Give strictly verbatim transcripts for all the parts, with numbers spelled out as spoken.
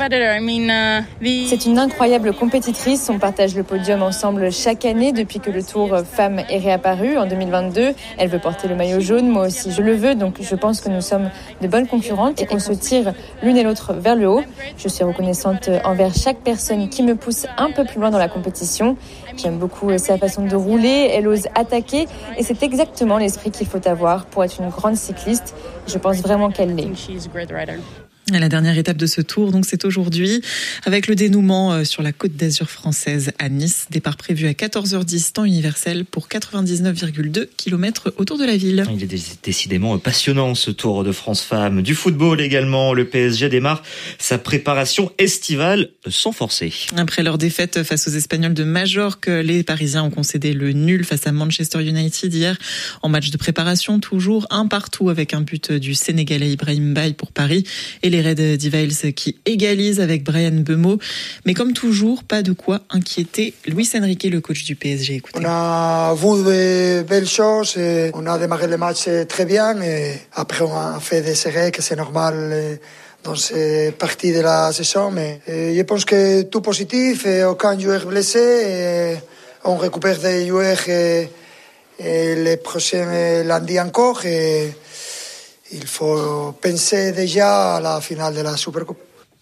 C'est une incroyable compétitrice. On partage le podium ensemble chaque année depuis que le Tour Femmes est réapparu en deux mille vingt-deux. Elle veut porter le maillot jaune, moi aussi je le veux. Donc je pense que nous sommes de bonnes concurrentes et qu'on se tire l'une et l'autre vers le haut. Je suis reconnaissante envers chaque personne qui me pousse un peu plus loin dans la compétition. J'aime beaucoup sa façon de rouler. Elle ose attaquer et c'est exactement l'esprit qu'il faut avoir pour être une grande cycliste. Je pense vraiment qu'elle l'est. La dernière étape de ce tour, donc c'est aujourd'hui, avec le dénouement sur la Côte d'Azur française à Nice. Départ prévu à quatorze heures dix, temps universel, pour quatre-vingt-dix-neuf virgule deux kilomètres autour de la ville. Il est décidément passionnant ce Tour de France Femmes. Du football également, le P S G démarre sa préparation estivale sans forcer. Après leur défaite face aux Espagnols de Majorque, les Parisiens ont concédé le nul face à Manchester United hier. En match de préparation, toujours un partout avec un but du Sénégalais Ibrahim Baye pour Paris. Et les Reds d'Ivals qui égalisent avec Brian Bemo. Mais comme toujours, pas de quoi inquiéter Luis Enrique, le coach du P S G. Écoutez. On a vu de belles choses. Et on a démarré le match très bien. Et après, on a fait des erreurs, que c'est normal dans ces parties de la saison. Mais je pense que tout positif. Et aucun joueur blessé. Et on récupère des joueurs et, et les prochains lundi encore. Et il faut penser déjà à la finale de la Supercoupe.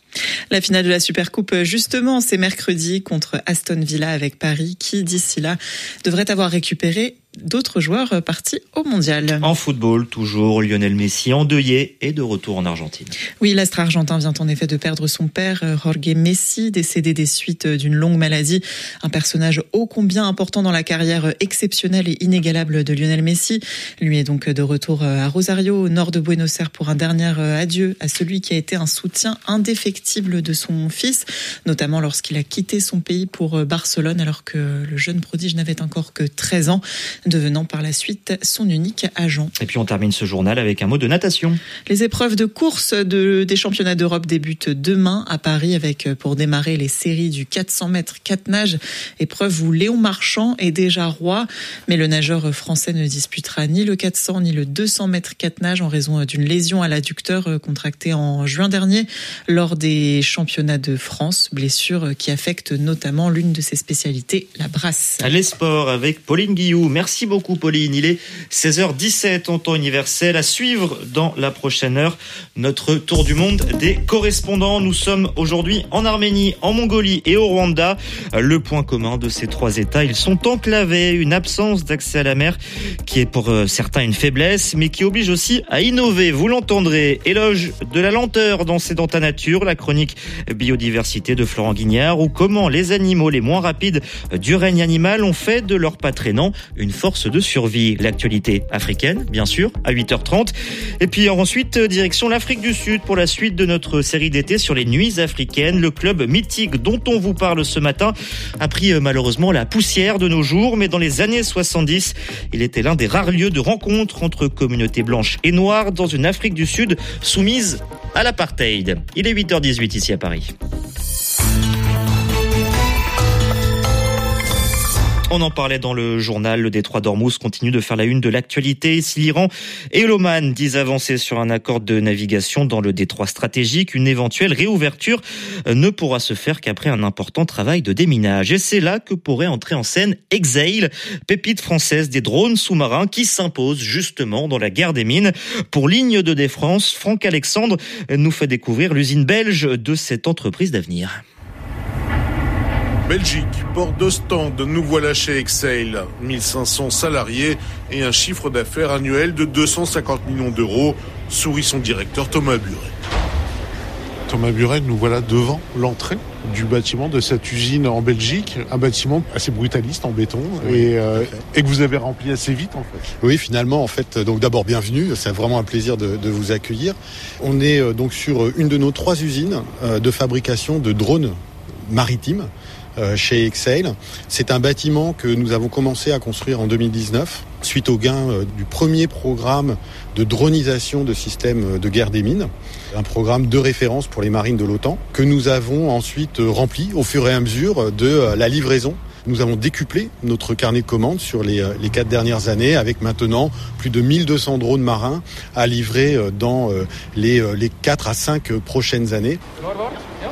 La finale de la Supercoupe, justement, c'est mercredi contre Aston Villa avec Paris, qui d'ici là devrait avoir récupéré d'autres joueurs partis au mondial. En football, toujours, Lionel Messi endeuillé et de retour en Argentine. Oui, l'astre argentin vient en effet de perdre son père, Jorge Messi, décédé des suites d'une longue maladie. Un personnage ô combien important dans la carrière exceptionnelle et inégalable de Lionel Messi. Lui est donc de retour à Rosario, au nord de Buenos Aires, pour un dernier adieu à celui qui a été un soutien indéfectible de son fils, notamment lorsqu'il a quitté son pays pour Barcelone, alors que le jeune prodige n'avait encore que treize ans. Devenant par la suite son unique agent. Et puis on termine ce journal avec un mot de natation. Les épreuves de course de, des championnats d'Europe débutent demain à Paris avec pour démarrer les séries du quatre cents mètres quatre nages, épreuve où Léon Marchand est déjà roi, mais le nageur français ne disputera ni le quatre cents ni le deux cents mètres quatre nages en raison d'une lésion à l'adducteur contractée en juin dernier lors des championnats de France, blessure qui affecte notamment l'une de ses spécialités, la brasse. Les sports avec Pauline Guillou. Merci Merci beaucoup Pauline, il est seize heures dix-sept en temps universel. À suivre dans la prochaine heure notre tour du monde des correspondants. Nous sommes aujourd'hui en Arménie, en Mongolie et au Rwanda. Le point commun de ces trois États, ils sont enclavés, une absence d'accès à la mer qui est pour certains une faiblesse, mais qui oblige aussi à innover. Vous l'entendrez, éloge de la lenteur dans Sédenta Nature, la chronique biodiversité de Florent Guignard, ou comment les animaux les moins rapides du règne animal ont fait de leur pas traînant une force de survie. L'actualité africaine, bien sûr, à huit heures trente. Et puis ensuite, direction l'Afrique du Sud pour la suite de notre série d'été sur les nuits africaines. Le club mythique dont on vous parle ce matin a pris malheureusement la poussière de nos jours, mais dans les années soixante-dix, il était l'un des rares lieux de rencontre entre communautés blanches et noires dans une Afrique du Sud soumise à l'apartheid. Il est huit heures dix-huit ici à Paris. On en parlait dans le journal, le détroit d'Ormuz continue de faire la une de l'actualité. Si l'Iran et l'Oman disent avancer sur un accord de navigation dans le détroit stratégique, une éventuelle réouverture ne pourra se faire qu'après un important travail de déminage. Et c'est là que pourrait entrer en scène Exail, pépite française des drones sous-marins qui s'impose justement dans la guerre des mines. Pour Ligne de Défense, Franck Alexandre nous fait découvrir l'usine belge de cette entreprise d'avenir. Belgique, port d'Ostende, nous voilà chez Exail. mille cinq cents salariés et un chiffre d'affaires annuel de deux cent cinquante millions d'euros, sourit son directeur Thomas Buret. Thomas Buret, nous voilà devant l'entrée du bâtiment de cette usine en Belgique, un bâtiment assez brutaliste en béton, oui, et, euh, et que vous avez rempli assez vite en fait. Oui, finalement, en fait, donc d'abord bienvenue, c'est vraiment un plaisir de, de vous accueillir. On est euh, donc sur une de nos trois usines euh, de fabrication de drones maritimes. Euh, chez Exail. C'est un bâtiment que nous avons commencé à construire en deux mille dix-neuf suite au gain euh, du premier programme de dronisation de systèmes de guerre des mines, un programme de référence pour les marines de l'OTAN que nous avons ensuite euh, rempli au fur et à mesure de euh, la livraison. Nous avons décuplé notre carnet de commandes sur les, les quatre dernières années avec maintenant plus de mille deux cents drones marins à livrer dans les, les quatre à cinq prochaines années.